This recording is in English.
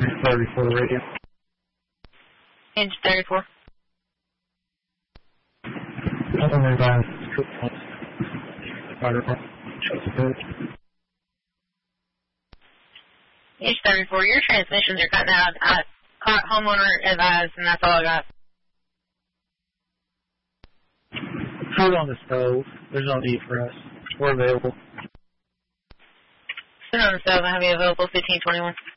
34 radio. Inch 34. Inch 34, your transmissions are cutting out. Homeowner advised, and that's all I got. Food on the stove. There's no need for us. We're available. Food on the stove. I have you available 1521.